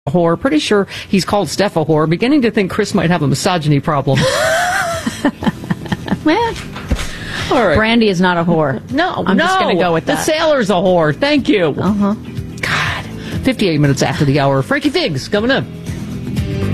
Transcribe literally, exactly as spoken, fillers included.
a whore. Pretty sure he's called Steph a whore. Beginning to think Chris might have a misogyny problem. Well, all right. Brandy is not a whore. No, I'm no. just going to go with that. The sailor's a whore. Thank you. Uh-huh. God. fifty-eight minutes after the hour. Frankie Figs coming up.